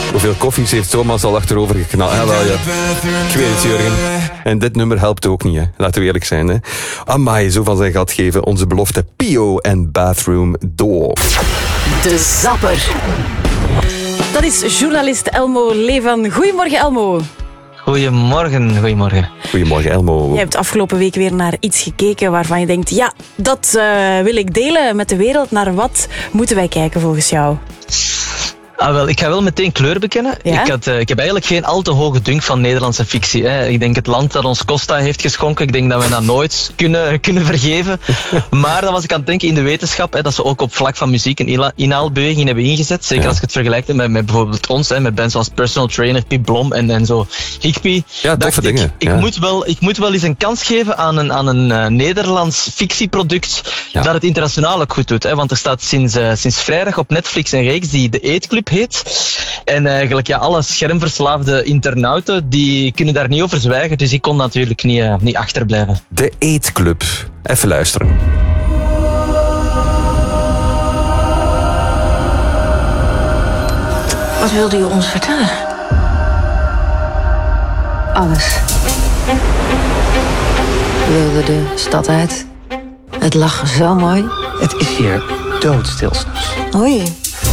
Hoeveel koffies heeft Thomas al achterover geknald? Ja, wel, ja. Ik weet het, Jurgen. En dit nummer helpt ook niet, hè. Laten we eerlijk zijn. Hè. Amai, zo van zijn gat geven. Onze belofte Pio en Bathroom Door. De Zapper. Dat is journalist Elmo Levan. Goedemorgen, Elmo. Goedemorgen. Goedemorgen, Elmo. Je hebt afgelopen week weer naar iets gekeken waarvan je denkt... ja, dat wil ik delen met de wereld. Naar wat moeten wij kijken volgens jou? Wel, ik ga wel meteen kleur bekennen. Ja? Ik heb eigenlijk geen al te hoge dunk van Nederlandse fictie. Hè. Ik denk het land dat ons Costa heeft geschonken, ik denk dat we dat nooit kunnen vergeven. Maar dan was ik aan het denken in de wetenschap, hè, dat ze ook op vlak van muziek een inhaalbeweging hebben ingezet. Zeker als ik het vergelijk met bijvoorbeeld ons, hè, met bands zoals Personal Trainer, Piep Blom en zo Higpie. Ja, toffe dingen. Ik moet wel eens een kans geven aan een Nederlands fictieproduct dat het internationaal ook goed doet. Hè. Want er staat sinds vrijdag op Netflix een reeks die de Eetclub heet. En eigenlijk alle schermverslaafde internauten die kunnen daar niet over zwijgen. Dus ik kon natuurlijk niet achterblijven. De Eetclub. Even luisteren. Wat wilde u ons vertellen? Alles. We wilden de stad uit. Het lag zo mooi. Het is hier doodstil 's nachts. Hoi.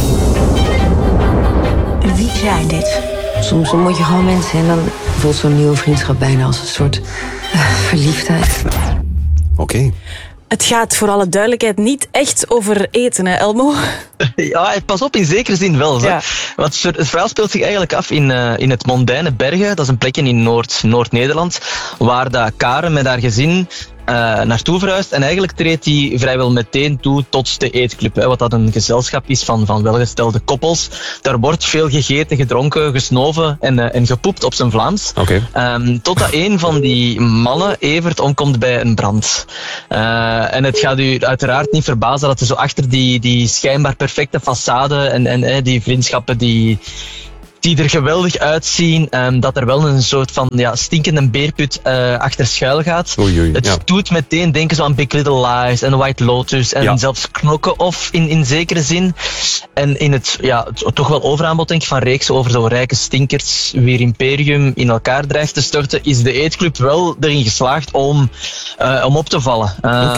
Wie zei dit? Soms ontmoet je gewoon mensen en dan voelt zo'n nieuwe vriendschap bijna als een soort verliefdheid. Oké. Het gaat voor alle duidelijkheid niet echt over eten, hè, Elmo? Ja, pas op, in zekere zin wel. Ja. Want het verhaal speelt zich eigenlijk af in het Mondaine Bergen. Dat is een plekje in Noord-Nederland, waar dat Karen met haar gezin naartoe verhuist. En eigenlijk treedt hij vrijwel meteen toe tot de Eetclub. Hè, wat dat een gezelschap is van welgestelde koppels. Daar wordt veel gegeten, gedronken, gesnoven en gepoept op zijn Vlaams. Okay. Totdat een van die mannen, Evert, omkomt bij een brand. En het gaat u uiteraard niet verbazen dat er zo achter die schijnbaar perfecte façade en die vriendschappen die er geweldig uitzien, dat er wel een soort van stinkende beerput achter schuil gaat. Oei, het doet meteen denken zo aan Big Little Lies en White Lotus en zelfs Knokke-Off in zekere zin. En in het toch wel overaanbod denk ik van reeksen over zo rijke stinkers wier imperium in elkaar dreigt te storten, is de Eetclub wel erin geslaagd om op te vallen.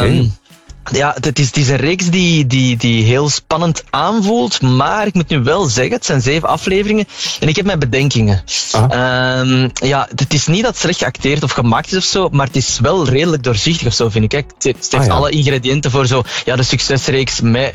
Ja, het is een reeks die heel spannend aanvoelt, maar ik moet nu wel zeggen, het zijn 7 afleveringen en ik heb mijn bedenkingen. Het is niet dat het slecht geacteerd of gemaakt is of zo, maar het is wel redelijk doorzichtig of zo, vind ik. Het heeft alle ingrediënten voor zo, de succesreeks met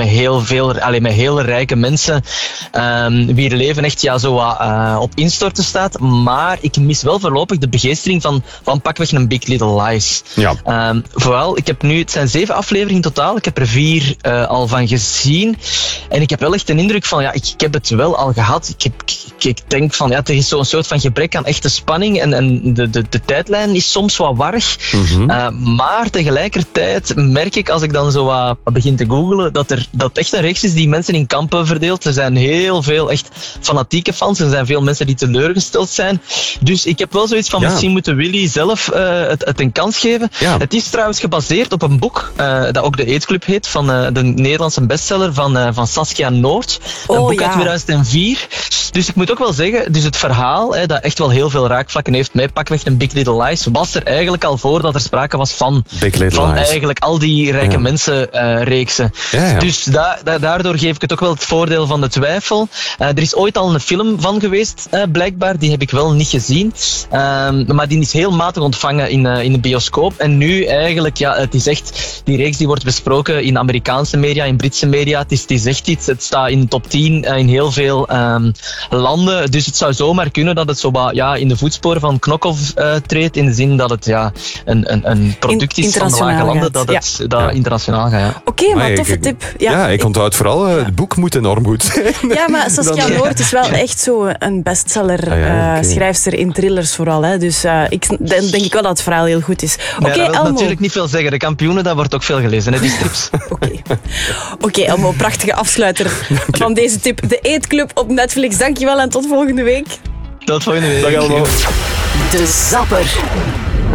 heel rijke mensen, wier leven echt op instorten staat, maar ik mis wel voorlopig de begeestering van pakweg een Big Little Lies. Ja. Vooral, het zijn 7 afleveringen in totaal. Ik heb er 4 al van gezien. En ik heb wel echt een indruk van, ik heb het wel al gehad. Ik denk van, er is zo'n soort van gebrek aan echte spanning. En de tijdlijn is soms wat warrig. Mm-hmm. Maar tegelijkertijd merk ik, als ik dan zo wat begin te googlen, dat echt een reeks is die mensen in kampen verdeelt. Er zijn heel veel echt fanatieke fans. Er zijn veel mensen die teleurgesteld zijn. Dus ik heb wel zoiets van, misschien moeten Willy zelf het een kans geven. Ja. Het is trouwens gebaseerd op een boek dat ook de Eetclub heet, van de Nederlandse bestseller van Saskia Noord. Een boek uit 2004. Dus ik moet ook wel zeggen, dus het verhaal, dat echt wel heel veel raakvlakken heeft met pakweg een Big Little Lies, was er eigenlijk al voordat er sprake was van eigenlijk al die rijke mensen reeksen. Ja. Dus daardoor geef ik het ook wel het voordeel van de twijfel. Er is ooit al een film van geweest, blijkbaar. Die heb ik wel niet gezien. Maar die is heel matig ontvangen in de bioscoop. En nu eigenlijk, het is echt, die reeks die wordt besproken in Amerikaanse media, in Britse media. Het is echt iets, het staat in de top 10 in heel veel landen. Dus het zou zomaar kunnen dat het zo in de voetsporen van Knokke-Off treedt. In de zin dat het een product is van de lage landen, dat het internationaal gaat. Ja. Oké, maar toffe tip. Ja, ik onthoud vooral, het boek moet enorm goed zijn. Ja, maar Saskia Noord is wel echt zo een bestseller schrijfster in thrillers vooral. Hè. Dus dan denk ik wel dat het verhaal heel goed is. Dat wil natuurlijk niet veel zeggen. De Kampioenen, dat wordt ook veel gelezen, hè, die strips. Oké, Elmo, prachtige afsluiter van deze tip. De Eetclub op Netflix. Dankjewel en tot volgende week. Tot volgende week. Dag Elmo. De Zapper.